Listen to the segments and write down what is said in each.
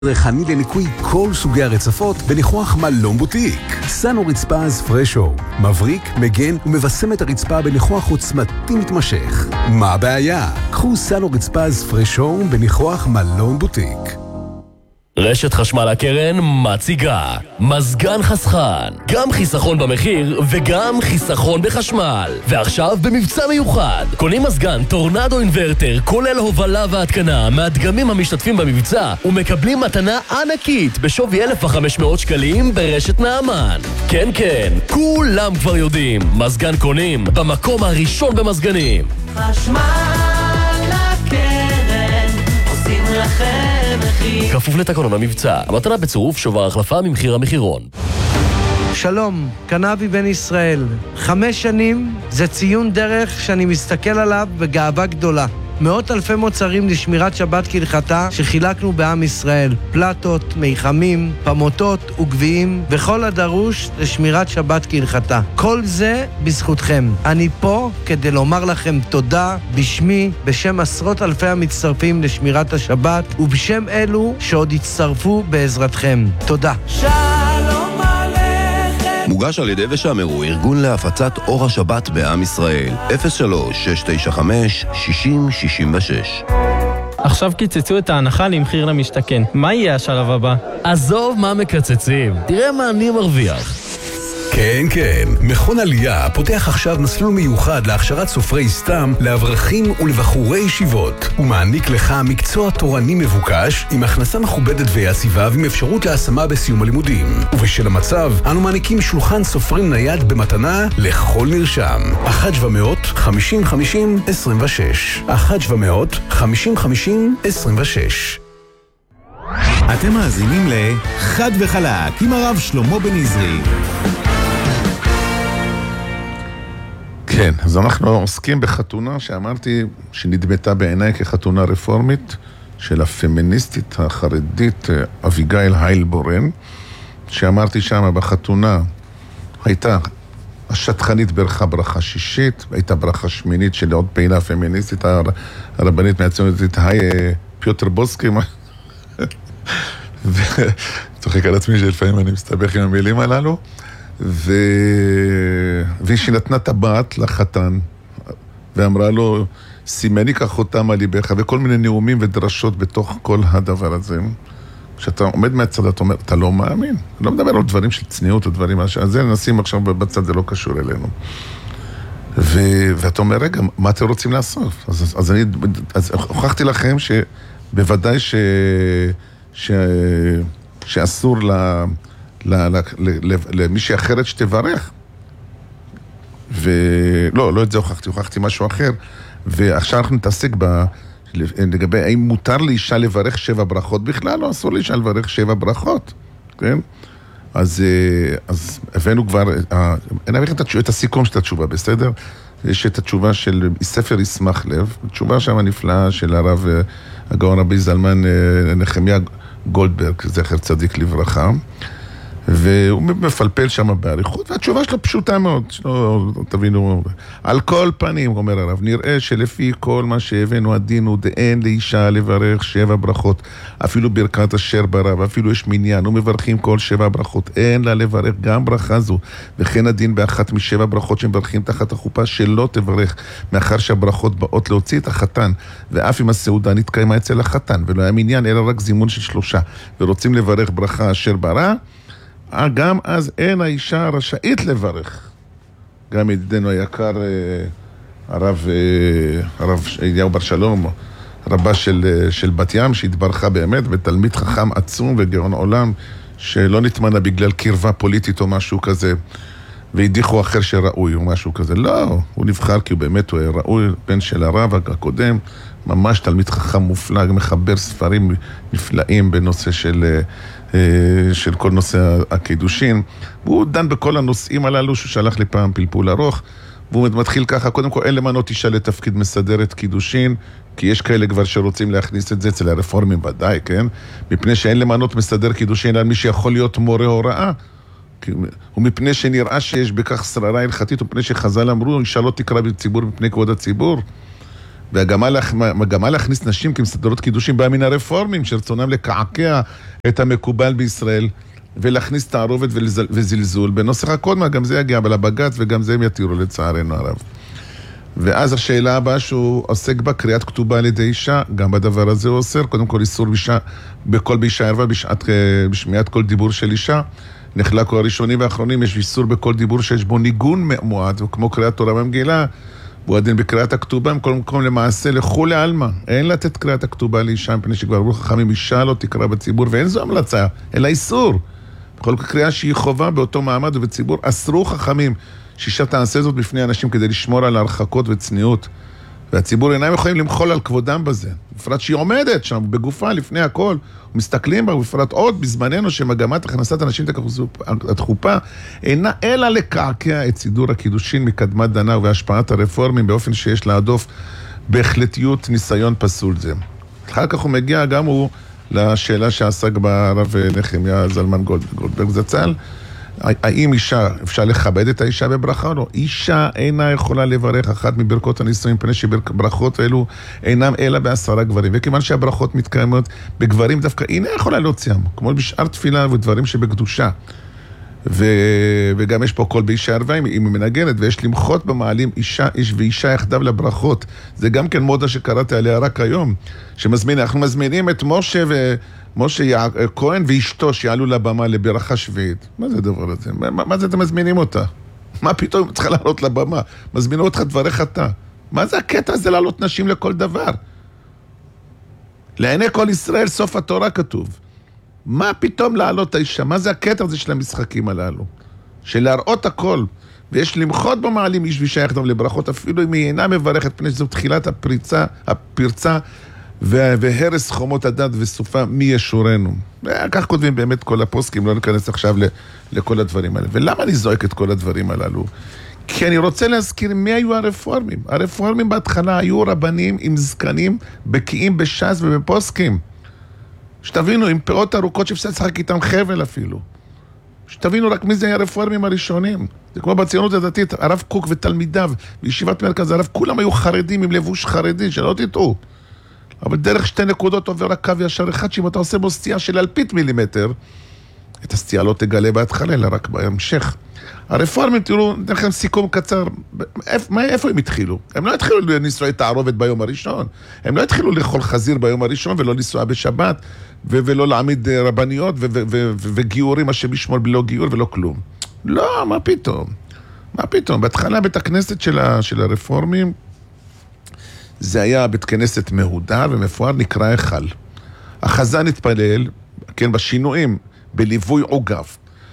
ריחני לניקוי כל סוגי הרצפות בניחוח מלון בוטיק. סנו רצפז פרשו, מבריק, מגן ומבשם את הרצפה בניחוח עוצמתי מתמשך. מה הבעיה? קחו סנו רצפז פרשו בניחוח מלון בוטיק. רשת חשמל הקרן מציגה מזגן חסכן, גם חיסכון במחיר וגם חיסכון בחשמל. ועכשיו במבצע מיוחד, קונים מזגן טורנדו אינברטר כולל הובלה והתקנה מהדגמים המשתתפים במבצע ומקבלים מתנה ענקית בשווי 1,500 שקלים ברשת נעמן. כן, כולם כבר יודעים, מזגן קונים במקום הראשון במזגנים. חשמל הקרן עושים לכם מחיר. כפוף לתקנון המבצע, המתנה בצירוף שובר החלפה ממחיר המחירון. שלום, קנבי בן ישראל. 5 שנים זה ציון דרך שאני מסתכל עליו בגאווה גדולה. מאות אלפי מוצרים לשמירת שבת כהלכתה שחילקנו בעם ישראל. פלטות, מיחמים, פמוטות וגביעים וכל הדרוש לשמירת שבת כהלכתה. כל זה בזכותכם. אני פה כדי לומר לכם תודה בשמי, בשם עשרות אלפי המצטרפים לשמירת השבת ובשם אלו שעוד יצטרפו בעזרתכם. תודה. שלום עליכם. מוגש על ידי ושמרו, ארגון להפצת אור השבת בעם ישראל. 03-695-6066. עכשיו קיצצו את ההנחה למחיר למשתכן. מה יהיה השלב הבא? עזוב מה מקצצים, תראה מה אני מרוויח. כן, מכון עלייה פותח עכשיו מסלול מיוחד להכשרת סופרי סתם לאברכים ולבחורי ישיבות. הוא מעניק לך מקצוע תורני מבוקש עם הכנסה מכובדת ויציבה ועם אפשרות להשמה בסיום הלימודים. ובשל המצב, אנו מעניקים שולחן סופרים נייד במתנה לכל נרשם. 1-700-50-50-26 1-700-50-50-26. אתם מאזינים לחד וחלק עם הרב שלמה בן עזרי. כן, אז אנחנו עוסקים בחתונה שאמרתי שנדמתה בעיניי כחתונה רפורמית של הפמיניסטית החרדית אביגיל היילבורן, שאמרתי שמה בחתונה הייתה השטחנית ברכה ברכה שישית, הייתה ברכה שמינית של עוד פעילה פמיניסטית, הרבנית מהציונות הדתית פיוטר בוסקי, וצוחק על עצמי שלפעמים אני מסתבך עם המילים הללו, והיא נתנה טבעת לחתן ואמרה לו סימני כחותם על ליבך, וכל מיני נאומים ודרשות בתוך כל הדבר הזה. כשאתה עומד מהצד אתה אומר אתה לא מאמין, אני לא מדבר על דברים של צניעות או דברים, אז זה נשים עכשיו בצד, זה לא קשור אלינו. ואתה אומר רגע, מה אתם רוצים לעשות? אז הוכחתי לכם שבוודאי שאסור למישהי אחרת שתברך. לא את זה הוכחתי משהו אחר. ועכשיו אנחנו נתעסק לגבי האם מותר לאישה לברך 7 ברכות בכלל, או אסור לאישה לברך 7 ברכות, כן? אז הבאנו כבר, אני אביא את הסיכום של התשובה, בסדר? יש את התשובה של ספר ישמח לב, תשובה שם הנפלאה של הרב הגאון רבי זלמן נחמיה גולדברג, זכר צדיק לברכה, והוא מפלפל שם בעריכות, והתשובה שלו פשוטה מאוד, תבינו, על כל פנים, אומר הרב, נראה שלפי כל מה שהבאנו הדין הוא דאין לאישה לברך 7 ברכות, אפילו ברכת אשר ברא, ואפילו יש מניין, ומברכים כל 7 ברכות, אין לה לברך גם ברכה זו, וכן הדין באחת מ7 ברכות שמברכים תחת החופה שלא תברך, מאחר שהברכות באות להוציא את החתן, ואף אם הסעודה נתקיימה אצל החתן, ולא היה מניין אלא רק זימון של 3, ורוצים לברך ברכה אשר ברא, גם אז אין האישה רשאית לברך. גם ידידנו היקר, הרב אליהו בר שלום, רבה של בת ים, שהתברכה באמת בתלמיד חכם עצום וגאון עולם, שלא נתמנה בגלל קרבה פוליטית או משהו כזה, והדיחו אחר שראוי או משהו כזה. לא, הוא נבחר כי הוא באמת הוא ראוי, בן של הרב הקודם, ממש תלמיד חכם מופלא, מחבר ספרים נפלאים בנושא של כל נושא הקידושין. והוא דן בכל הנושאים הללו שהוא שלח לי פעם פלפול ארוך, והוא מתחיל ככה, קודם כל אין למנות אישה לתפקיד מסדרת קידושין, כי יש כאלה כבר שרוצים להכניס את זה אצל הרפורמים ודאי, כן? מפני שאין למנות מסדר קידושין על מי שיכול להיות מורה הוראה, ומפני שנראה שיש בכך שררה הלכתית, ומפני שחז"ל אמרו, אישה לא תקרא בציבור מפני כבוד הציבור. והמגמה להכניס נשים כמסדרות קידושים באה מן הרפורמים, שרצונם לקעקע את המקובל בישראל, ולהכניס תערובת וזלזול. בנוסח הקודמה גם זה יגיע לבג"ץ, וגם זה הם יתירו לצערנו הרב. ואז השאלה הבאה שהוא עוסק בה, קריאת כתובה על ידי אישה, גם בדבר הזה הוא אוסר, קודם כל איסור בכל באישה ערווה, בשמיעת כל דיבור של אישה. נחלקו הראשונים והאחרונים, יש איסור בכל דיבור שיש בו ניגון מועד, וכמו קריאת תורה במגילה, הוא עדין בקריאת הכתובה, כל מקום למעשה לכולי עלמא. אין לתת קריאת הכתובה לאישה, מפני שכבר אמרו חכמים, אישה לא תקרא בציבור, ואין זו המלצה, אלא איסור. בכל קריאה שהיא חובה באותו מעמד ובציבור, אסרו חכמים שאישה תעשה זאת בפני אנשים כדי לשמור על הרחקות וצניעות. והציבור אינם יכולים למחול על כבודם בזה. בפרט שהיא עומדת שם בגופה לפני הכל, ומסתכלים בה, ובפרט עוד בזמננו שמגמת הכנסת אנשים התחופה אינה אלא לקעקע את סידור הקידושין מקדמת דנה והשפעת הרפורמים באופן שיש להדוף בהחלטיות ניסיון פסול זה. אחר כך הוא מגיע גם הוא לשאלה שעסק בה הרב נחמיה זלמן גולדברג זצ"ל, האם אישה, אפשר לכבד את האישה בברכה או לא? אישה אינה יכולה לברך אחת מברכות הנישואים, פני שברכות האלו אינם אלא ב10 גברים. וכיוון שהברכות מתקיימות בגברים דווקא, אינה יכולה להוציאם, כמו בשאר תפילה ודברים שבקדושה. וגם יש פה קול באישה ערווה, אם היא מנגנת, ויש למחות במעלים איש ואישה יחדיו לברכות. זה גם כן מודה שקראתי עליה רק היום, אנחנו מזמינים את משה כהן ואשתו שיעלו לבמה לברכה שביעית. מה זה הדבר הזה? מה זה אתם מזמינים אותה? מה פתאום צריכה לעלות לבמה? מזמינו אותך דברך אתה. מה זה הקטע הזה לעלות נשים לכל דבר? לעיני כל ישראל סוף התורה כתוב. מה פתאום לעלות האישה? מה זה הקטע הזה של המשחקים הללו? של להראות הכל. ויש למחות במעלים איש ואישה יחדיו לברכות, אפילו אם היא אינה מברכת, פני שזו תחילת הפרצה והרס חומות הדת וסופה מי ישורנו. וכך כותבים באמת כל הפוסקים, לא ניכנס עכשיו לכל הדברים האלה. ולמה אני זועק את כל הדברים הללו? כי אני רוצה להזכיר מי היו הרפורמים. הרפורמים בהתחלה היו רבנים עם זקנים, בקיאים בש"ס ובפוסקים. שתבינו, עם פאות ארוכות שאפשר לשחק איתם חבל אפילו. שתבינו רק מי זה היה הרפורמים הראשונים. זה כמו בציונות הדתית, הרב קוק ותלמידיו, בישיבת מרכז הרב, כולם היו חרדים עם לבוש חרדי, שלא תטעו. אבל דרך 2 נקודות עובר הקו ישר אחד, שאם אתה עושה בו סטייה של 0.0 מילימטר, את הסטייה לא תגלה בהתחלה, אלא רק בהמשך. הרפורמים, תראו, ניתן לכם סיכום קצר, איפה הם התחילו? הם לא התחילו לנישואי תערובת ביום הראשון, הם לא התחילו לאכול חזיר ביום הראשון, ולא לנסוע בשבת, ולא להעמיד רבניות, וגיורים השם ישמור בלא גיור ולא כלום. לא, מה פתאום? מה פתאום? בהתחלה בית הכנסת של הרפורמים, זה היה בית כנסת מהודר ומפואר, נקרא היכל. החזן התפלל, כן, בשינויים, בליווי עוגב.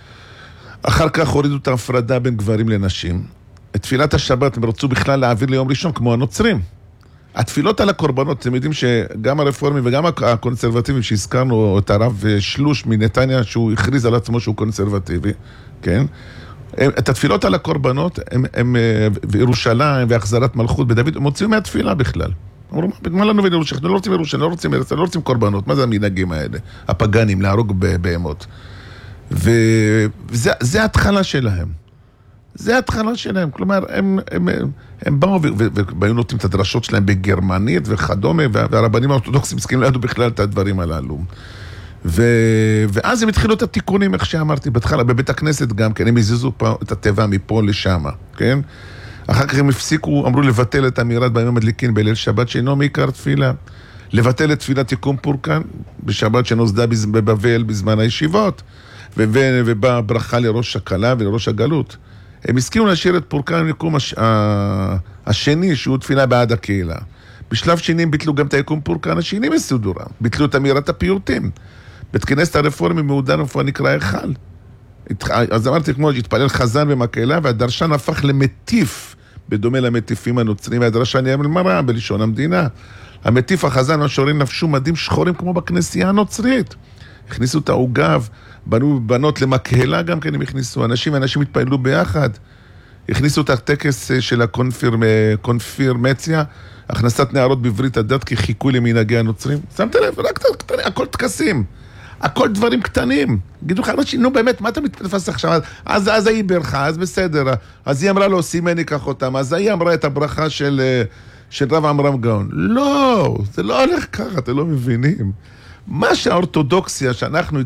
אחר כך הורידו את ההפרדה בין גברים לנשים. את תפילת השבת הם רצו בכלל להעביר ליום ראשון, כמו הנוצרים. התפילות על הקורבנות, אתם יודעים שגם הרפורמים וגם הקונסרבטיבים שהזכרנו, את הרב שלוש מנתניה, שהוא הכריז על עצמו שהוא קונסרבטיבי, כן? את התפילות על הקורבנות, וירושלים והחזרת מלכות בדוד, הם הוציאו מהתפילה בכלל. אמרו, מה לנו וירושלים? לא רוצים ירושלים, לא רוצים קורבנות. מה זה המנהגים האלה? הפגנים, להרוג בהמות. וזה ההתחלה שלהם. זה ההתחלה שלהם. כלומר, הם באו והיו נותנים את הדרשות שלהם בגרמנית וכדומה, והרבנים האורתודוקסים מסכימים לידו בכלל את הדברים הללו. ואז הם התחילו את התיקונים, איך שאמרתי, בהתחלה, בבית הכנסת גם, כן, הם הזיזו את הטבע מפה לשם, כן? אחר כך הם הפסיקו, אמרו לבטל את אמירת בימים המדליקין בליל שבת, שאינו מעיקר תפילה. לבטל את תפילת יקום פורקן, בשבת שנוסדה בבבל בזמן הישיבות, ובאה ברכה לראש הכלה ולראש הגלות. הם הסכימו להשאיר את פורקן יקום השני, שהוא תפילה בעד הקהילה. בשלב שני הם ביטלו גם את היקום פורקן השני מסודורה. ביטלו את אמירת הפיוטים. בית כנסת הרפורמי מעודן ופה נקרא היכל. אז אמרתי כמו שהתפלל חזן במקהלה, והדרשן הפך למטיף, בדומה למטיפים הנוצרים, והדרשן יהיה מראה בלשון המדינה. המטיף החזן והשורים נפשו מדים שחורים כמו בכנסייה הנוצרית. הכניסו את העוגב, בנו בנות למקהלה גם כן הם הכניסו, אנשים התפעלו ביחד. הכניסו את הטקס של הקונפירמציה, הכנסת נערות בברית הדת כחיקוי למנהגי הנוצרים. שמת לב, רק קטנים, הכל תקסים. הכל דברים קטנים. גידו לך, נו באמת, מה אתה מתפס עכשיו? אז היא ברכה, אז בסדר. אז היא אמרה לו, סימני קח אותם. אז היא אמרה את הברכה של רב עמרם גאון. לא, זה לא הולך ככה, אתם לא מבינים. מה שהאורתודוקסיה שאנחנו